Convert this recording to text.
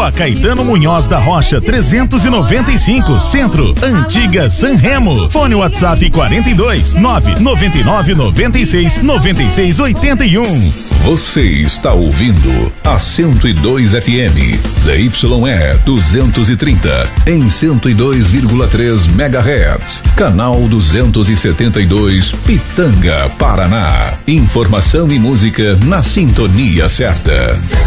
Rua Caetano Munhoz da Rocha 395, Centro, Antiga Sanremo. Fone WhatsApp 42 999 96 96 81. Você está ouvindo a 102 FM, ZYE 230, em 102,3 MHz, canal 272, Pitanga, Paraná. Informação e música na sintonia certa.